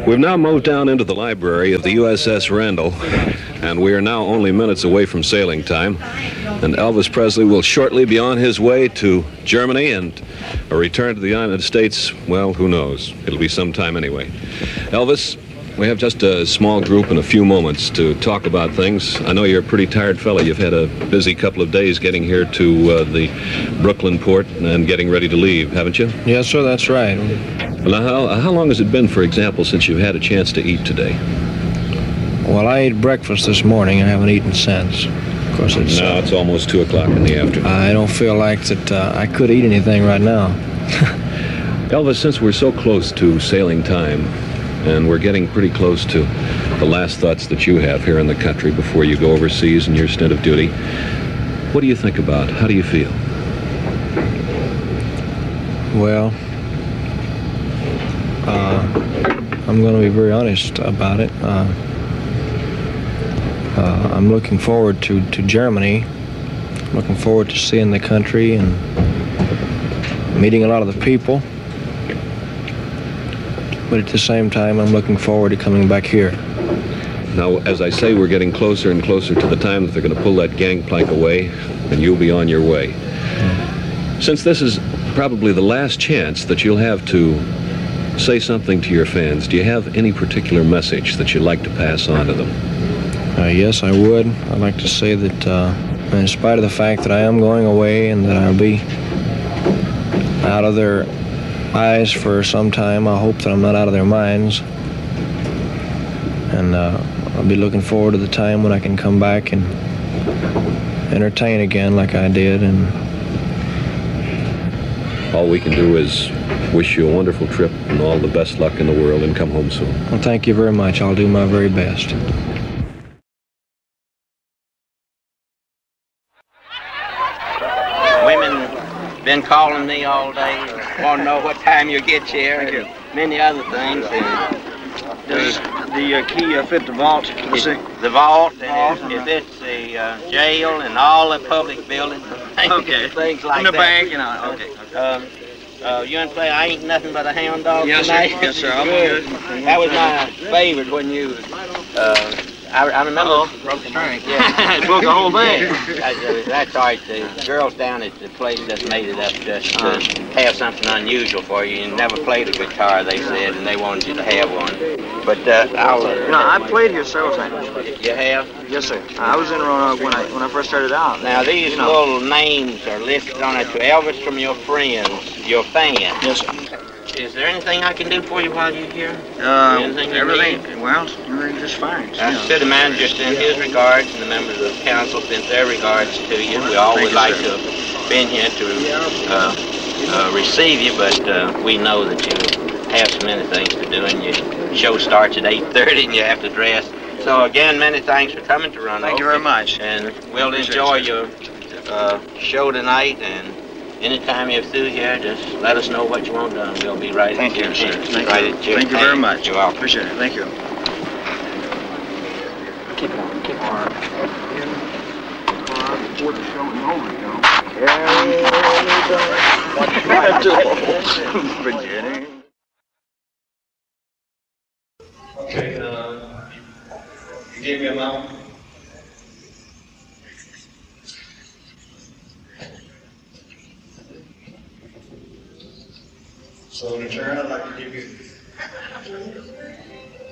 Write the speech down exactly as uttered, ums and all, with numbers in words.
We've now moved down into the library of the U S S Randall, and we are now only minutes away from sailing time. And Elvis Presley will shortly be on his way to Germany, and a return to the United States, well, who knows? It'll be some time anyway. Elvis, we have just a small group and a few moments to talk about things. I know you're a pretty tired fellow. You've had a busy couple of days getting here to uh, the Brooklyn port and getting ready to leave, haven't you? Yes, sir, that's right. Now, how, how long has it been, for example, since you've had a chance to eat today? Well, I ate breakfast this morning. I haven't eaten since. Of course, it's... No, uh, it's almost two o'clock in the afternoon. I don't feel like that uh, I could eat anything right now. Elvis, since we're so close to sailing time, and we're getting pretty close to the last thoughts that you have here in the country before you go overseas in your stint of duty, what do you think about? How do you feel? Well, uh, I'm going to be very honest about it. Uh, uh, I'm looking forward to, to Germany, looking forward to seeing the country and meeting a lot of the people. But at the same time, I'm looking forward to coming back here. Now, as I say, we're getting closer and closer to the time that they're going to pull that gangplank away, and you'll be on your way. Mm. Since this is probably the last chance that you'll have to say something to your fans, do you have any particular message that you'd like to pass on to them? Uh, yes, I would. I'd like to say that uh, in spite of the fact that I am going away and that I'll be out of their eyes for some time, I hope that I'm not out of their minds. And uh, I'll be looking forward to the time when I can come back and entertain again like I did. And all we can do is wish you a wonderful trip and all the best luck in the world, and come home soon. Well, thank you very much. I'll do my very best. Women been calling me all day, want to know what time you get here, Thank you. and many other things. And Does the uh, key uh, fit the vault? Let's see. the vault, Vault, and uh-huh. if it's the uh, jail and all the public buildings, Okay. things like And the that. bank, you know. Okay. okay. Um, uh, you want to play I Ain't Nothing But a Hound Dog Yes, sir. tonight? Yes, sir. I'll be Good. good. That was my favorite when you, uh, I, I remember. Uh-oh, broke the string. Yeah. Broke the whole thing. That's, uh, that's all right. The girls down at the place that made it up just to Uh-huh. have something unusual for you. You never played a guitar, they said, and they wanted you to have one. But uh, I'll. Uh, You know, I played here several times. You have? Yes, sir. I was in Roanoke when I when I first started out. Now these You know. little names are listed on it to Elvis from your friends, your fans. Yes, sir. Is there anything I can do for you while you're here? Uh, Anything you everything. need? Well, everything's just fine. Uh, to the manager, send his regards, and the members of the council send their regards to you. We all Thank would you, like sir. to have been here to uh, uh, receive you, but uh, we know that you have so many things to do, and your show starts at eight thirty, and you have to dress. So again, many thanks for coming to Roanoke. Thank you very much. And we'll Appreciate enjoy it, your uh, show tonight, and anytime you're through here, just let us know what you want done. We'll be right Thank at your you, sir. hand. Thank right you. at your Thank you very hand. much. You're welcome. Appreciate it. Thank you. Keep it on. Keep it on. Virginia. Okay, uh, you gave me a amount. So in return, I'd like to give you